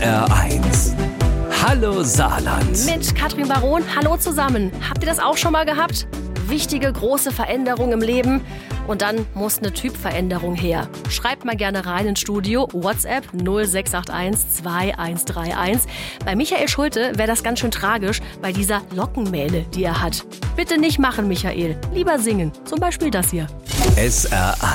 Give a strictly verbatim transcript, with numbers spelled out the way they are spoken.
R eins. Hallo Saarland. Mit Katrin Baron, hallo zusammen. Habt ihr das auch schon mal gehabt? Wichtige, große Veränderung im Leben und dann muss eine Typveränderung her. Schreibt mal gerne rein ins Studio, WhatsApp null sechs acht eins zwei eins drei eins. Bei Michael Schulte wäre das ganz schön tragisch bei dieser Lockenmähne, die er hat. Bitte nicht machen, Michael. Lieber singen, zum Beispiel das hier. S R eins.